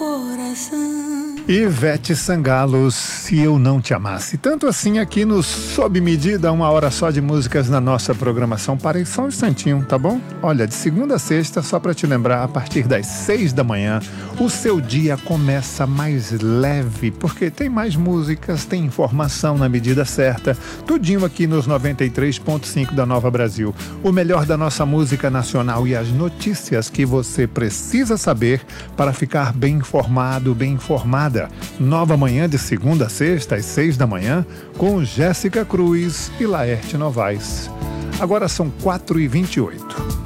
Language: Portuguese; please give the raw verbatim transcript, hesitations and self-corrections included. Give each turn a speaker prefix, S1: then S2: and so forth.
S1: coração.
S2: Ivete Sangalo, Se Eu Não Te Amasse. Tanto assim aqui no Sob Medida, uma hora só de músicas na nossa programação. Parei só um instantinho, tá bom? Olha, de segunda a sexta, só pra te lembrar, a partir das seis da manhã, o seu dia começa mais leve, porque tem mais músicas, tem informação na medida certa. Tudinho aqui nos noventa e três ponto cinco da Nova Brasil. O melhor da nossa música nacional e as notícias que você precisa saber para ficar bem informado, bem informada. Nova manhã de segunda a sexta, às seis da manhã, com Jéssica Cruz e Laerte Novaes. Agora são quatro e vinte e oito.